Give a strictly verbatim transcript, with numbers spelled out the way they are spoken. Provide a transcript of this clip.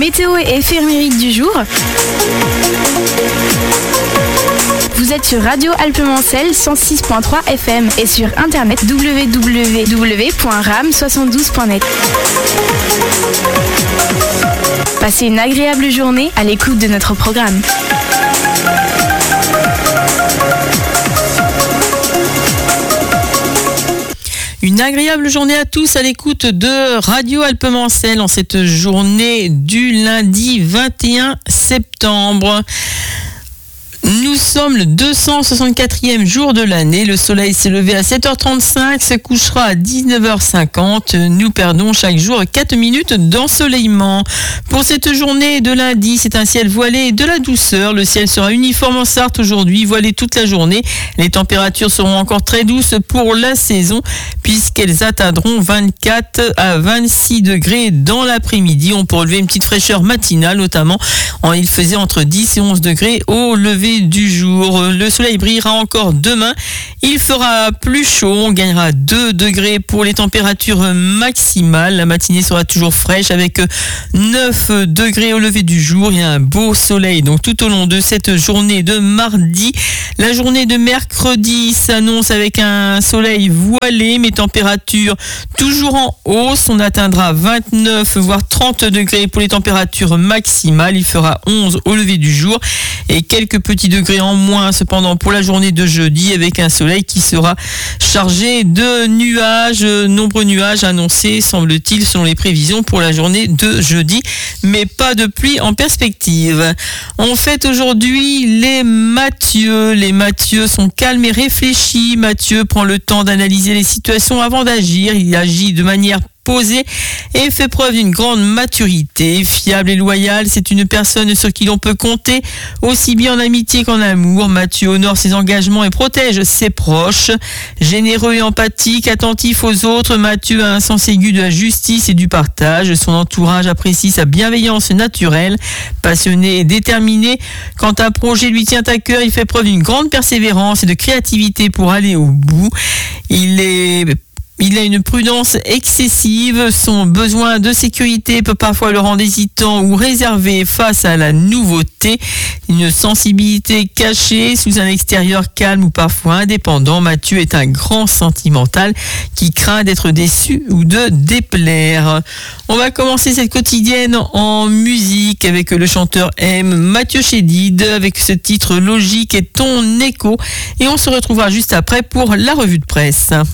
Météo et éphéméride du jour. Vous êtes sur Radio Alpes-Mancel cent six point trois F M et sur internet w w w point ram soixante-douze point net. Passez une agréable journée à l'écoute de notre programme. Une agréable journée à tous à l'écoute de Radio Alpes-Mancel en cette journée du lundi vingt et un septembre. Nous sommes le deux cent soixante-quatrième jour de l'année. Le soleil s'est levé à sept heures trente-cinq, se couchera à dix-neuf heures cinquante. Nous perdons chaque jour quatre minutes d'ensoleillement. Pour cette journée de lundi, c'est un ciel voilé et de la douceur. Le ciel sera uniforme en Sarthe aujourd'hui, voilé toute la journée. Les températures seront encore très douces pour la saison puisqu'elles atteindront vingt-quatre à vingt-six degrés dans l'après-midi. On peut relever une petite fraîcheur matinale notamment. Il faisait entre dix et onze degrés au lever du jour. Le soleil brillera encore demain. Il fera plus chaud. On gagnera deux degrés pour les températures maximales. La matinée sera toujours fraîche avec neuf degrés au lever du jour. Il y a un beau soleil donc tout au long de cette journée de mardi. La journée de mercredi s'annonce avec un soleil voilé, mais températures toujours en hausse. On atteindra vingt-neuf voire trente degrés pour les températures maximales. Il fera onze au lever du jour et quelques petits degrés en moins cependant pour la journée de jeudi avec un soleil qui sera chargé de nuages, nombreux nuages annoncés semble-t-il selon les prévisions pour la journée de jeudi, mais pas de pluie en perspective. On fête aujourd'hui les Mathieu. Les Mathieu sont calmes et réfléchis. Mathieu prend le temps d'analyser les situations avant d'agir. Il agit de manière posé et fait preuve d'une grande maturité. Fiable et loyal, c'est une personne sur qui l'on peut compter aussi bien en amitié qu'en amour. Mathieu honore ses engagements et protège ses proches. Généreux et empathique, attentif aux autres, Mathieu a un sens aigu de la justice et du partage. Son entourage apprécie sa bienveillance naturelle. Passionné et déterminé, quand un projet lui tient à cœur, il fait preuve d'une grande persévérance et de créativité pour aller au bout. Il est Il a une prudence excessive, son besoin de sécurité peut parfois le rendre hésitant ou réservé face à la nouveauté. Une sensibilité cachée sous un extérieur calme ou parfois indépendant. Mathieu est un grand sentimental qui craint d'être déçu ou de déplaire. On va commencer cette quotidienne en musique avec le chanteur M, Mathieu Chédid, avec ce titre Logique et ton écho. Et on se retrouvera juste après pour la revue de presse.